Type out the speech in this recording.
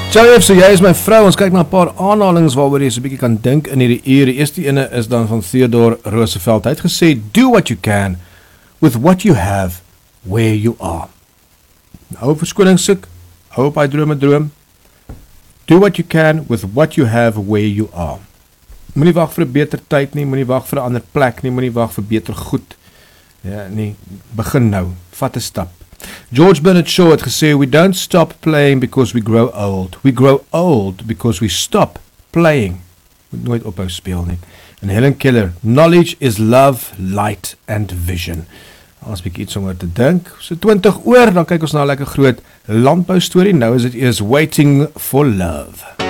Charlie, so jy is my vrou, ons kyk na 'n paar aanhalings waaroor jy so 'n bietjie kan dink in hierdie uur. Die eerste ene is dan van Theodore Roosevelt. Hy het gesê, do what you can with what you have where you are. Hou op verskoning soek, hou op hy droom. Do what you can with what you have where you are. Moenie wag vir 'n beter tyd nie, moenie wag vir 'n ander plek nie, moenie wag vir beter goed. Ja, nee, begin nou, vat 'n stap. George Bernard Shaw het gesê, we don't stop playing because we grow old. We grow old because we stop playing. Moet nooit ophou speel nie. En Helen Keller, knowledge is love, light and vision. Als bietjie iets om oor te dink. So 20 oor, dan kyk ons na 'n lekker groot landbou storie. Nou is dit eers Waiting for Love.